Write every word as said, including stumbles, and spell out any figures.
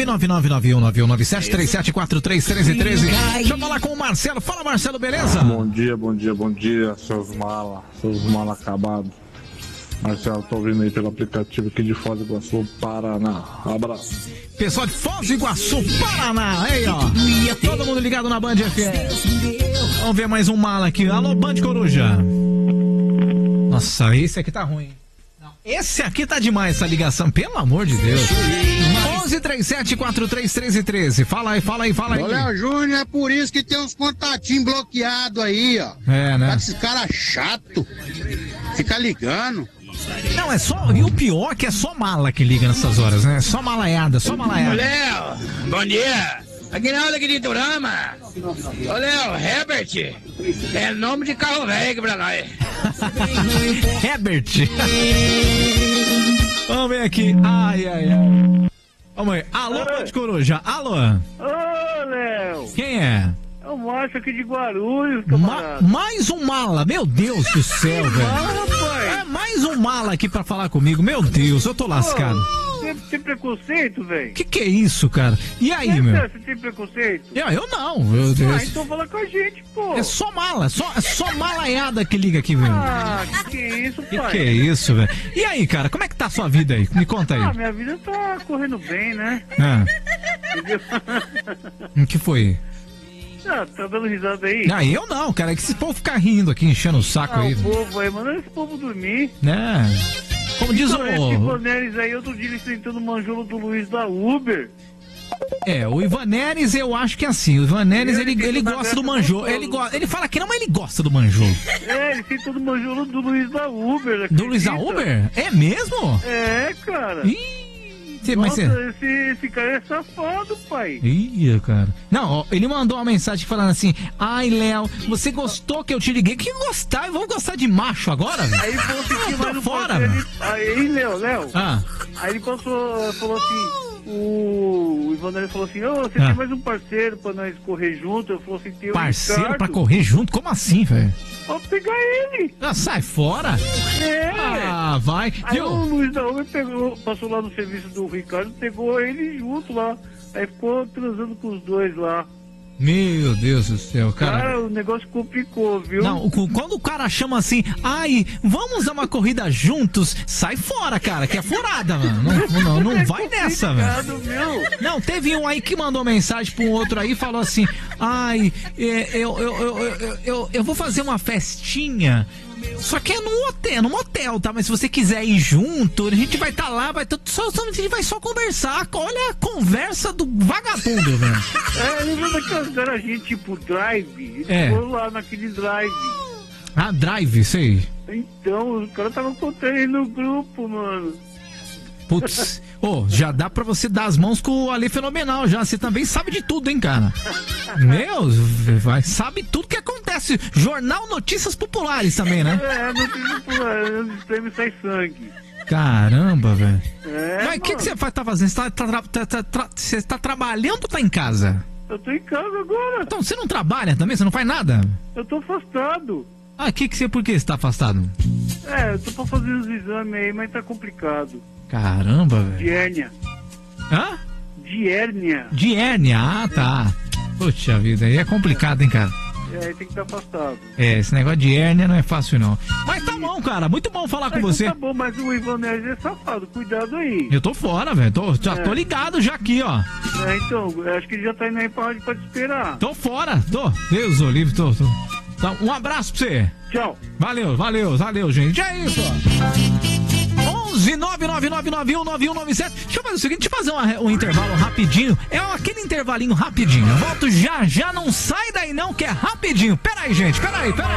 nove nove nove nove um nove um nove sete três sete quatro três três um três. Deixa eu falar com o Marcelo. Fala, Marcelo, beleza? Bom dia, bom dia, bom dia, seus malas, seus malas acabados. Marcelo, tô ouvindo aí pelo aplicativo aqui de Foz do Iguaçu, Paraná. Abraço. Pessoal de Foz do Iguaçu, Paraná. Aí, ó. Todo mundo ligado na Band F M. Vamos ver mais um mala aqui. Alô, Band Coruja. Nossa, esse aqui tá ruim. Não, esse aqui tá demais, essa ligação. Pelo amor de Deus. onze três sete quatro três três um três. Fala aí, fala aí, fala aí. Ô, Léo Júnior, é por isso que tem uns contatinhos bloqueados aí, ó. É, né? Tá esse cara chato. Fica ligando. Não, é só. E o pior é que é só mala que liga nessas horas, né? Só malaiada, só malaiada. Ô, Léo, bom dia. Aqui na aula aqui de Iturama. Ô, Léo, Herbert. É nome de carro velho pra nós. Herbert. Vamos ver aqui. Ai, ai, ai. Vamos aí. Alô, Band Coruja. Alô. Ô, Léo. Quem é? É o Márcio aqui de Guarulhos, Ma camarada. mais um mala, meu Deus do céu, velho. É mais um mala aqui pra falar comigo, meu Deus, eu tô lascado. Você tem preconceito, velho? Que que é isso, cara? E aí, É, meu? Você tem preconceito? Eu, eu não. Eu, eu, Ah, então fala com a gente, pô. é só mala, só, é só malaiada que liga aqui, velho. Ah, que que é isso, Que pai? que é isso, velho? E aí, cara, como é que tá a sua vida aí? Me conta Ah, aí. minha vida tá correndo bem, né? Ah, Entendeu? o que foi? Ah, tá dando risada aí? Ah, eu não, cara, é que esse povo ficar rindo aqui, enchendo o saco Ah, aí. o povo aí, mandando esse povo dormir. Né? Como diz o... Esse Ivaneres aí, outro dia ele sentando o manjolo do Luiz da Uber. É, o Ivaneres, eu acho que é assim. O Ivaneres, ele, Ele ele fica na gosta do graça manjolo. gostoso. Ele, go... ele fala que não, mas ele gosta do manjolo. É, ele sentou no manjolo do Luiz da Uber. Do Luiz da acredita? Uber? É mesmo? É, cara. Ih, cê- mas Nossa, você... esse, esse cara é safado, pai. Ih, cara. Não, ó, ele mandou uma mensagem falando assim: ai, Léo, você gostou que eu te liguei? Que gostar? Eu vou gostar de macho agora, velho? Aí ele falou assim, que Ah, vai tô no fora, parceiro, mano. ele- Aí, Léo, Léo. Ah, Aí ele passou, falou assim, o, o Ivanelli falou assim, ô, você Ah. tem mais um parceiro pra nós correr junto? Eu falou assim, tem o parceiro Ricardo. pra correr junto? Como assim, velho? Pode pegar ele. Ah, sai fora. É. Ah, vai. Aí Viu? o Luiz da Uber pegou, passou lá no serviço do Ricardo, pegou ele junto lá. Aí ficou transando com os dois lá. Meu Deus do céu, cara. Cara, o negócio complicou, viu? Não, o- quando o cara chama assim, ai, vamos dar uma corrida juntos, sai fora, cara, que é furada, mano. Não, não, não vai nessa, velho. Complicado, meu. Não, teve um aí que mandou mensagem pra um outro aí e falou assim, ai, é, eu, eu, eu, eu, eu, eu vou fazer uma festinha. Só que é num hotel, num motel, tá? Mas se você quiser ir junto, a gente vai estar tá lá, vai tá, só, só, a gente vai só conversar. Olha a conversa do vagabundo, velho. É, lembra daquelas garagens tipo drive? É. Ficou lá naquele drive. Ah, drive, sei. Então, os caras estavam contando aí no grupo, mano. Putz, ô, já dá pra você dar as mãos com o Ale Fenomenal já. Você também sabe de tudo, hein, cara? Meu, vai, sabe tudo que acontece. Jornal Notícias Populares também, né? É, não tem os prêmios sai sangue. Caramba, velho. É, Mas o que mano. que você vai tá fazendo? Você tá, tá, tá, tá, tá, você tá trabalhando ou tá em casa? Eu tô em casa agora. Então, você não trabalha também? Você não faz nada? Eu tô afastado. Ah, que que você, por que você tá afastado? É, eu tô pra fazer os exames aí, mas tá complicado. Caramba, velho. De hérnia. Hã? De hérnia. De hérnia, ah, tá. Poxa vida, aí é complicado, hein, cara? É, tem que estar afastado. É, esse negócio de hérnia não é fácil, não. Mas tá bom, cara, muito bom falar com Ah, então você. tá bom, mas o Ivan Neves é safado, cuidado aí. Eu tô fora, velho. Tô, já É. tô ligado já aqui, ó. É, então, eu acho que ele já tá indo aí pra, pra te esperar. Tô fora, tô. Deus, o livre, tô, tô. Então, um abraço pra você. Tchau. Valeu, valeu, valeu, gente. É isso, ó. onze nove nove nove nove um nove um nove sete. Deixa eu fazer o seguinte, deixa eu fazer uma- um intervalo rapidinho. É aquele intervalinho rapidinho. Eu volto já, já não sai daí não, que é rapidinho. Pera aí, gente, pera aí, pera aí.